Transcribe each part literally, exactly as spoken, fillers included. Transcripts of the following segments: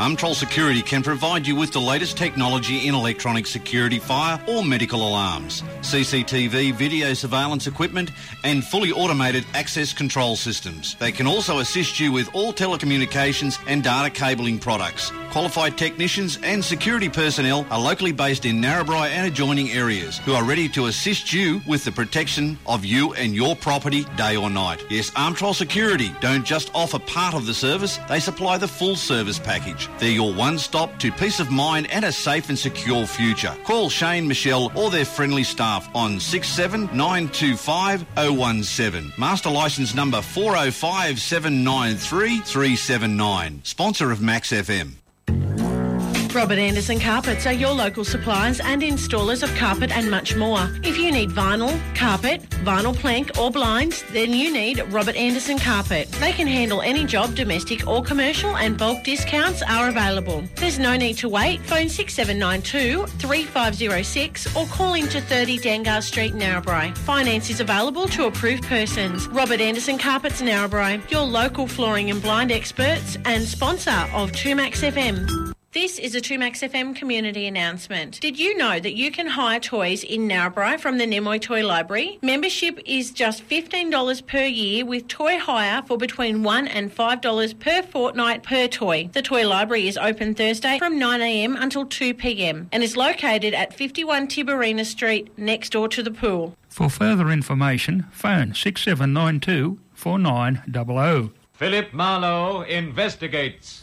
Umtrol Security can provide you with the latest technology in electronic security, fire or medical alarms, C C T V, video surveillance equipment and fully automated access control systems. They can also assist you with all telecommunications and data cabling products. Qualified technicians and security personnel are locally based in Narrabri and adjoining areas who are ready to assist you with the protection of you and your property day or night. Yes, Umtrol Security don't just offer part of the service, they supply the full service package. They're your one-stop to peace of mind and a safe and secure future. Call Shane, Michelle or their friendly staff on six seven nine two five oh one seven. Master licence number four oh five seven nine three three seven nine. Sponsor of Max F M. Robert Anderson Carpets are your local suppliers and installers of carpet and much more. If you need vinyl, carpet, vinyl plank or blinds, then you need Robert Anderson Carpet. They can handle any job, domestic or commercial, and bulk discounts are available. There's no need to wait. Phone six seven nine two three five oh six or call into thirty Dangar Street, Narrabri. Finance is available to approved persons. Robert Anderson Carpets, Narrabri, your local flooring and blind experts and sponsor of two Max F M. This is a two Max F M community announcement. Did you know that you can hire toys in Narrabri from the Nemoy Toy Library? Membership is just fifteen dollars per year with toy hire for between one dollars and five dollars per fortnight per toy. The Toy Library is open Thursday from nine a m until two p m and is located at fifty-one Tiberina Street next door to the pool. For further information, phone six seven nine two four nine zero zero. Philip Marlowe investigates.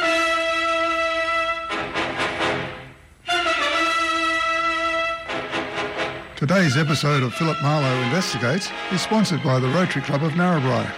Today's episode of Philip Marlowe Investigates is sponsored by the Rotary Club of Narrabri.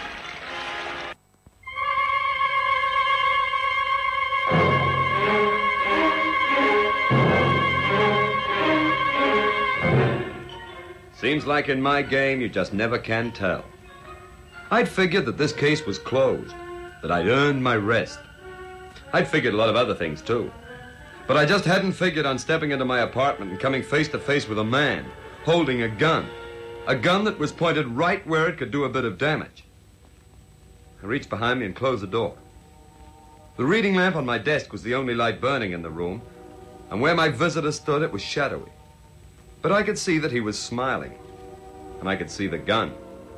Seems like in my game you just never can tell. I'd figured that this case was closed, that I'd earned my rest. I'd figured a lot of other things too. But I just hadn't figured on stepping into my apartment and coming face to face with a man holding a gun. A gun that was pointed right where it could do a bit of damage. I reached behind me and closed the door. The reading lamp on my desk was the only light burning in the room, and where my visitor stood it was shadowy. But I could see that he was smiling, and I could see the gun.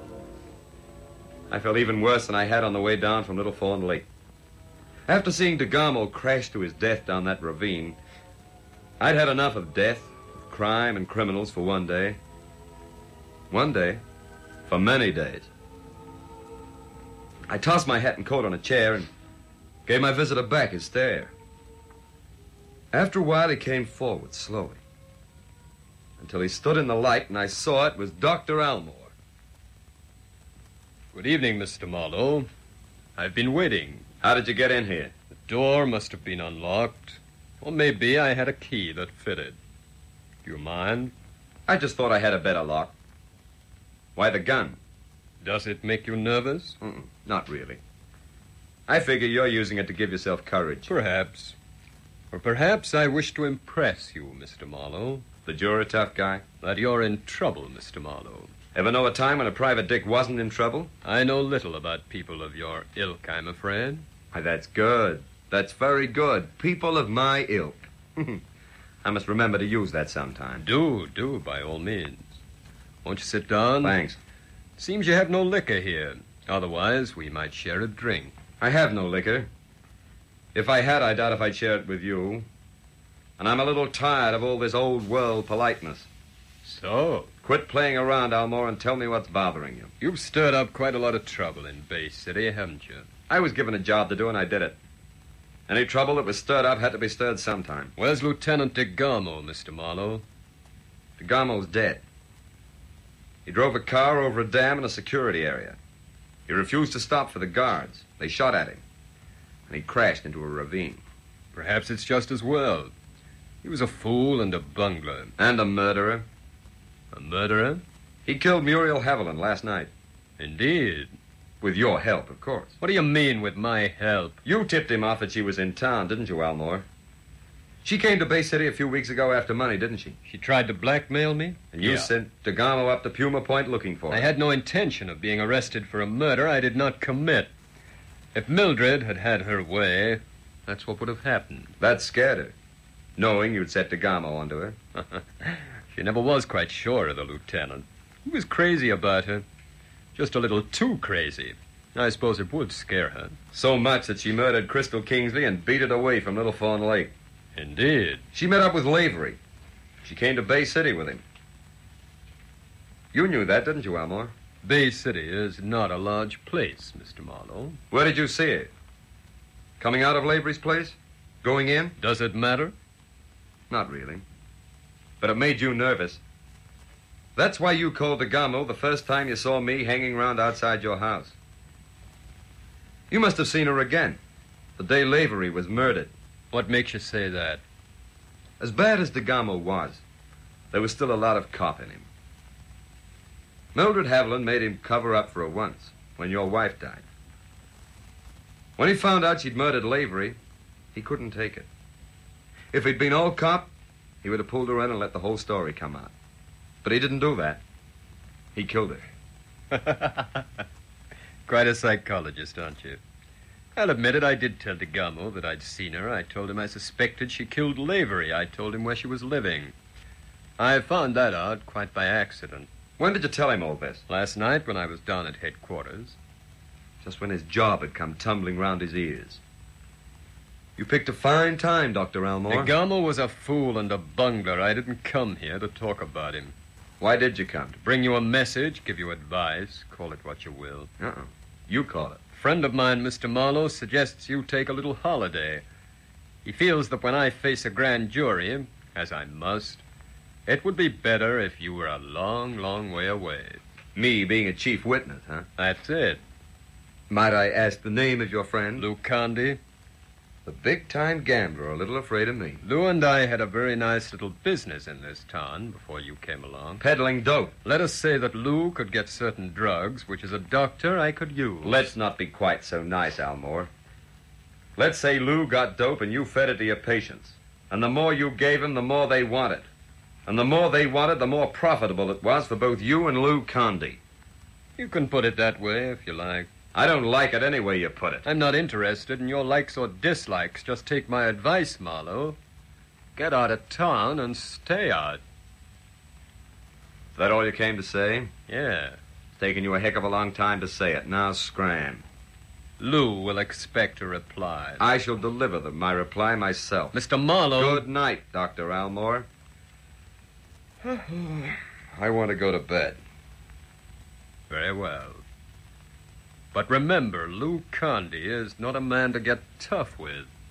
I felt even worse than I had on the way down from Little Fawn Lake. After seeing DeGarmo crash to his death down that ravine, I'd had enough of death, crime and criminals for one day. One day, for many days. I tossed my hat and coat on a chair and gave my visitor back his stare. After a while, he came forward slowly, until he stood in the light and I saw it was Doctor Almore. Good evening, Mister Marlowe. I've been waiting. How did you get in here? The door must have been unlocked, or maybe I had a key that fitted. Do you mind? I just thought I had a better lock. Why the gun? Does it make you nervous? Mm-mm, not really. I figure you're using it to give yourself courage. Perhaps. Or perhaps I wish to impress you, Mister Marlowe. That you're a tough guy? That you're in trouble, Mister Marlowe. Ever know a time when a private dick wasn't in trouble? I know little about people of your ilk, I'm afraid. Why, that's good. That's very good. People of my ilk. I must remember to use that sometime. Do, do, by all means. Won't you sit down? Thanks. Seems you have no liquor here. Otherwise, we might share a drink. I have no liquor. If I had, I doubt if I'd share it with you. And I'm a little tired of all this old world politeness. So? Quit playing around, Almore, and tell me what's bothering you. You've stirred up quite a lot of trouble in Bay City, haven't you? I was given a job to do, and I did it. Any trouble that was stirred up had to be stirred sometime. Where's Lieutenant DeGarmo, Mister Marlowe? DeGarmo's dead. He drove a car over a dam in a security area. He refused to stop for the guards. They shot at him, and he crashed into a ravine. Perhaps it's just as well. He was a fool and a bungler. And a murderer. A murderer? He killed Muriel Haviland last night. Indeed. With your help, of course. What do you mean, with my help? You tipped him off that she was in town, didn't you, Almore? She came to Bay City a few weeks ago after money, didn't she? She tried to blackmail me? And you yeah. sent DeGarmo up to Puma Point looking for her. I had no intention of being arrested for a murder I did not commit. If Mildred had had her way, That's what would have happened. That scared her, knowing you'd set DeGamo onto her. She never was quite sure of the lieutenant. He was crazy about her. Just a little too crazy. I suppose it would scare her. So much that she murdered Crystal Kingsley and beat it away from Little Fawn Lake. Indeed. She met up with Lavery. She came to Bay City with him. You knew that, didn't you, Elmore? Bay City is not a large place, Mister Marlowe. Where did you see her? Coming out of Lavery's place? Going in? Does it matter? Not really. But it made you nervous. That's why you called DeGamo the first time you saw me hanging around outside your house. You must have seen her again, the day Lavery was murdered. What makes you say that? As bad as DeGamo was, there was still a lot of cop in him. Mildred Haviland made him cover up for her once, when your wife died. When he found out she'd murdered Lavery, he couldn't take it. If he'd been all cop, he would have pulled her in and let the whole story come out. But he didn't do that. He killed her. Quite a psychologist, aren't you? I'll admit it, I did tell DeGamo that I'd seen her. I told him I suspected she killed Lavery. I told him where she was living. I found that out quite by accident. When did you tell him all this? Last night when I was down at headquarters. Just when his job had come tumbling round his ears. You picked a fine time, Doctor Elmore. DeGamo was a fool and a bungler. I didn't come here to talk about him. Why did you come? To bring you a message, give you advice, call it what you will. Uh-uh. You call it. A friend of mine, Mister Marlowe, suggests you take a little holiday. He feels that when I face a grand jury, as I must, it would be better if you were a long, long way away. Me being a chief witness, huh? That's it. Might I ask the name of your friend? Lou Conde. The big-time gambler, a little afraid of me. Lou and I had a very nice little business in this town before you came along. Peddling dope. Let us say that Lou could get certain drugs, which as a doctor I could use. Let's not be quite so nice, Elmore. Let's say Lou got dope and you fed it to your patients. And the more you gave them, the more they wanted. And the more they wanted, the more profitable it was for both you and Lou Conde. You can put it that way, if you like. I don't like it any way you put it. I'm not interested in your likes or dislikes. Just take my advice, Marlowe. Get out of town and stay out. Is that all you came to say? Yeah. It's taken you a heck of a long time to say it. Now scram. Lou will expect a reply. I shall deliver them, my reply myself. Mister Marlowe... Good night, Doctor Elmore. I want to go to bed. Very well. But remember, Lou Conde is not a man to get tough with.